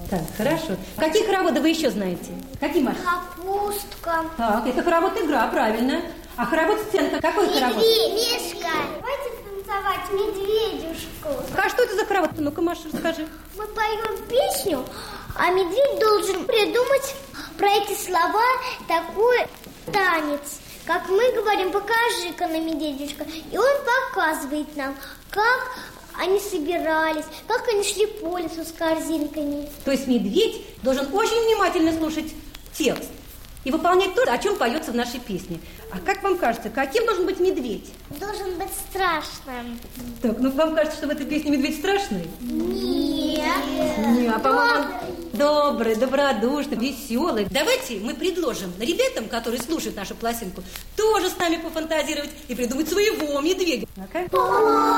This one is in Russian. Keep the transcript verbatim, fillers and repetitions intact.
Так, хорошо. Какие хороводы вы еще знаете? Какие, Маша? Капустка. Так, это хоровод игра, правильно. А хоровод сценка, какой хоровод? Медведишка. Давайте танцевать медведюшку. А что это за хоровод? Ну-ка, Маша, расскажи. Мы поем песню, а медведь должен придумать про эти слова такой танец. Как мы говорим, покажи-ка на медведюшка. И он показывает нам, как они собирались, как они шли по лесу с корзинками. То есть медведь должен очень внимательно слушать текст и выполнять то, о чем поется в нашей песне. А как вам кажется, каким должен быть медведь? Должен быть страшным. Так, ну вам кажется, что в этой песне медведь страшный? Нет. Нет, а по-моему, добрый, добродушный, веселый. Давайте мы предложим ребятам, которые слушают нашу пластинку, тоже с нами пофантазировать и придумать своего медведя. Okay?